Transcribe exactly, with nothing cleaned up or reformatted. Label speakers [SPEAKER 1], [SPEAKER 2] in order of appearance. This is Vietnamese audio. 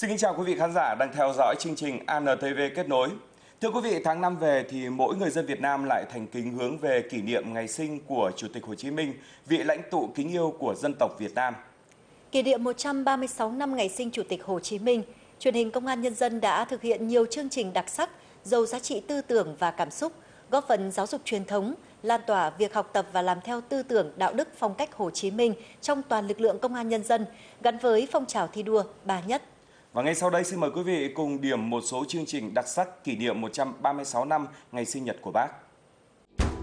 [SPEAKER 1] Xin kính chào quý vị khán giả đang theo dõi chương trình a en tê vê Kết nối. Thưa quý vị, tháng năm về thì mỗi người dân Việt Nam lại thành kính hướng về kỷ niệm ngày sinh của Chủ tịch Hồ Chí Minh, vị lãnh tụ kính yêu của dân tộc Việt Nam.
[SPEAKER 2] Kỷ niệm một trăm ba mươi sáu năm ngày sinh Chủ tịch Hồ Chí Minh, truyền hình Công an Nhân dân đã thực hiện nhiều chương trình đặc sắc, giàu giá trị tư tưởng và cảm xúc, góp phần giáo dục truyền thống, lan tỏa việc học tập và làm theo tư tưởng đạo đức phong cách Hồ Chí Minh trong toàn lực lượng Công an Nhân dân, gắn với phong trào thi đua ba nhất.
[SPEAKER 1] Và ngay sau đây xin mời quý vị cùng điểm một số chương trình đặc sắc kỷ niệm một trăm ba mươi sáu năm ngày sinh nhật của Bác.